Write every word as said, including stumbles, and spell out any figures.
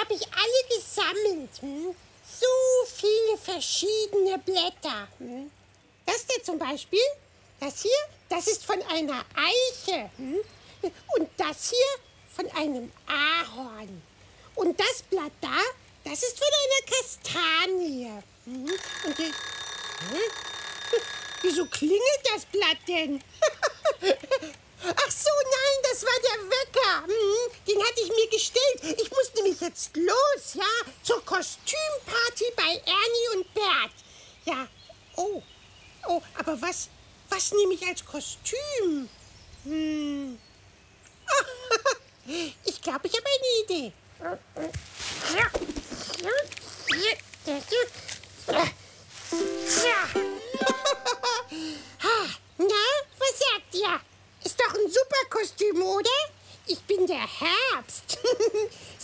habe ich alle gesammelt. Hm? So viele verschiedene Blätter. Hm? Das hier zum Beispiel, das hier, das ist von einer Eiche. Hm? Und das hier von einem Ahorn. Und das Blatt da, das ist von einer Kastanie. Hm? Und die, hm? Wieso klingelt das Blatt denn? Ach so, nein, das war der Wecker. Hm, den hatte ich mir gestellt. Ich muss nämlich jetzt los, ja, zur Kostümparty bei Ernie und Bert. Ja, oh, oh, aber was, was nehme ich als Kostüm? Hm. Ich glaube, ich habe eine Idee. Na, was sagt ihr? Ist doch ein super Kostüm, oder? Ich bin der Herbst.